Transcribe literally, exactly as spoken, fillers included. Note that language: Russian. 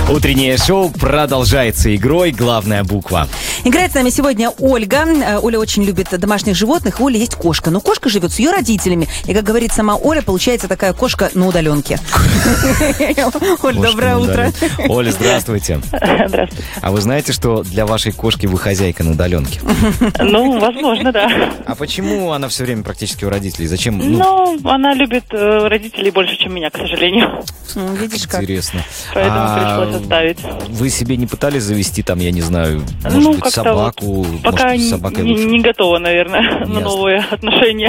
Утреннее шоу продолжается игрой «Главная буква». Играет с нами сегодня Ольга. Оля очень любит домашних животных. У Оли есть кошка, но кошка живет с ее родителями. И, как говорит сама Оля, получается такая кошка на удаленке. Оль, доброе утро. Оля, здравствуйте. Здравствуйте. А вы знаете, что для вашей кошки вы хозяйка на удаленке? Ну, возможно, да. А почему она все время практически у родителей? Зачем? Ну, она любит э, родителей больше, чем меня, к сожалению. Ну, видишь как. Интересно. Поэтому А пришлось оставить. Вы себе не пытались завести там, я не знаю, может Ну, быть, как-то собаку? вот пока Может, с не, собакой не, лучше? не готова, наверное, Ясно. на новые отношения.